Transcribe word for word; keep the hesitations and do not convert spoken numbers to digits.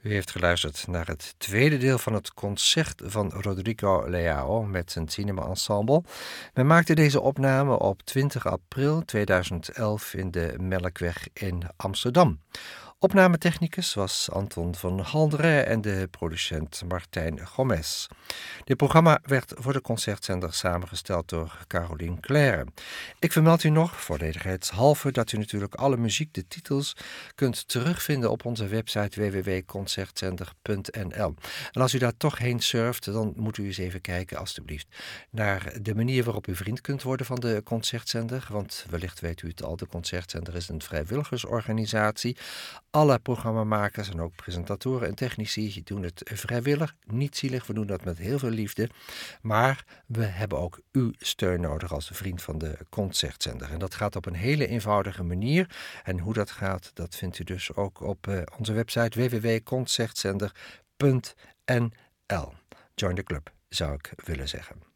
U heeft geluisterd naar het tweede deel van het concert van Rodrigo Leao met zijn Cinema Ensemble. We maakten deze opname op twintig april tweeduizend elf in de Melkweg in Amsterdam. Opnametechnicus was Anton van Halderen en de producent Martijn Gomez. Dit programma werd voor de concertzender samengesteld door Caroline Claire. Ik vermeld u nog, volledigheidshalve, dat u natuurlijk alle muziek, de titels, kunt terugvinden op onze website w w w punt concertzender punt n l. En als u daar toch heen surft, dan moet u eens even kijken, alstublieft, naar de manier waarop u vriend kunt worden van de concertzender. Want wellicht weet u het al, de concertzender is een vrijwilligersorganisatie. Alle programmamakers en ook presentatoren en technici doen het vrijwillig, niet zielig. We doen dat met heel veel liefde. Maar we hebben ook uw steun nodig als vriend van de concertzender. En dat gaat op een hele eenvoudige manier. En hoe dat gaat, dat vindt u dus ook op uh, onze website w w w punt concertzender punt n l. Join the club, zou ik willen zeggen.